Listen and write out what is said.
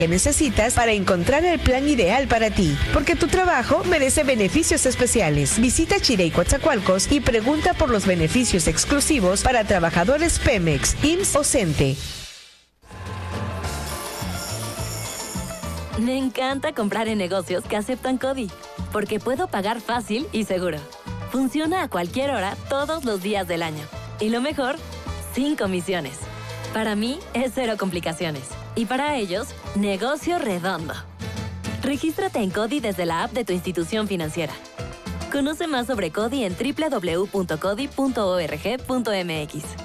que necesitas para encontrar el plan ideal para ti, porque tu trabajo merece beneficios especiales. Visita Chirey Coatzacoalcos y pregunta por los beneficios exclusivos para trabajadores Pemex, IMSS o CENTE. Me encanta comprar en negocios que aceptan CODI, porque puedo pagar fácil y seguro. Funciona a cualquier hora, todos los días del año. Y lo mejor, sin comisiones. Para mí es cero complicaciones. Y para ellos, negocio redondo. Regístrate en CODI desde la app de tu institución financiera. Conoce más sobre CODI en www.codi.org.mx.